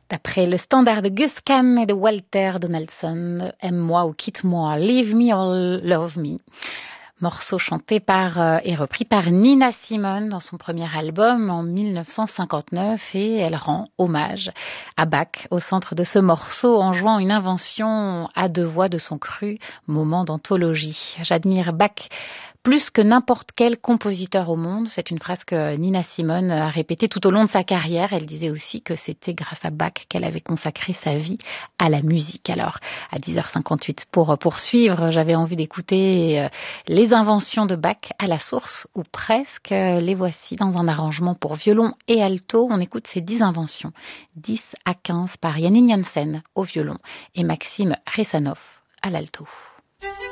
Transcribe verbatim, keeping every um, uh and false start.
D'après le standard de Gus Kahn et de Walter Donaldson, Aime-moi ou quitte-moi, Leave Me or Love Me. Morceau chanté par euh, et repris par Nina Simone dans son premier album en mille neuf cent cinquante-neuf, et elle rend hommage à Bach au centre de ce morceau en jouant une invention à deux voix de son cru moment d'anthologie. J'admire Bach plus que n'importe quel compositeur au monde. C'est une phrase que Nina Simone a répétée tout au long de sa carrière. Elle disait aussi que c'était grâce à Bach qu'elle avait consacré sa vie à la musique. Alors, à dix heures cinquante-huit, pour poursuivre, j'avais envie d'écouter les inventions de Bach à la source, ou presque. Les voici dans un arrangement pour violon et alto. On écoute ces dix inventions, dix à quinze par Janine Jansen au violon et Maxime Ressanov à l'alto.